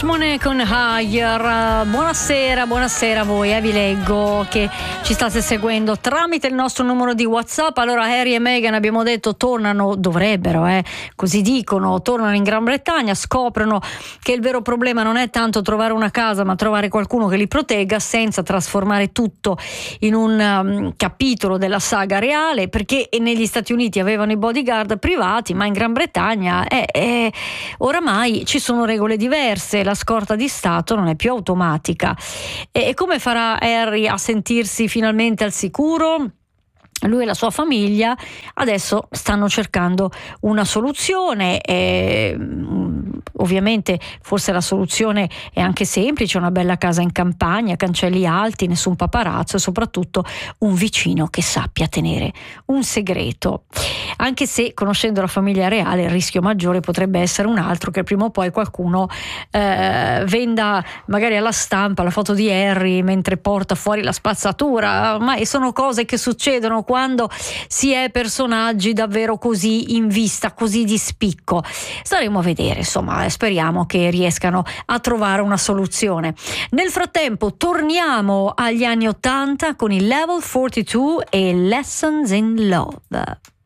Simone con Higher. Buonasera a voi, vi leggo che ci state seguendo tramite il nostro numero di WhatsApp. Allora, Harry e Meghan, abbiamo detto, dovrebbero, così dicono, tornano in Gran Bretagna, scoprono che il vero problema non è tanto trovare una casa, ma trovare qualcuno che li protegga, senza trasformare tutto in un capitolo della saga reale, perché negli Stati Uniti avevano i bodyguard privati, ma in Gran Bretagna oramai ci sono regole diverse, la scorta di Stato non è più automatica. E come farà Harry a sentirsi finalmente al sicuro? Lui e la sua famiglia adesso stanno cercando una soluzione. Ovviamente forse la soluzione è anche semplice: una bella casa in campagna, cancelli alti, nessun paparazzo e soprattutto un vicino che sappia tenere un segreto. Anche se, conoscendo la famiglia reale, il rischio maggiore potrebbe essere un altro, che prima o poi qualcuno venda magari alla stampa la foto di Harry mentre porta fuori la spazzatura. Ma sono cose che succedono quando si è personaggi davvero così in vista, così di spicco. Staremo a vedere, insomma, speriamo che riescano a trovare una soluzione. Nel frattempo torniamo agli anni '80 con il Level 42 e Lessons in Love.